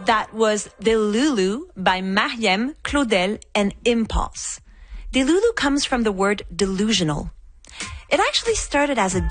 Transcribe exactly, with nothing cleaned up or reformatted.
That was Delulu by Mariam, Claudel, and Impulse. Delulu comes from the word delusional. It actually started as a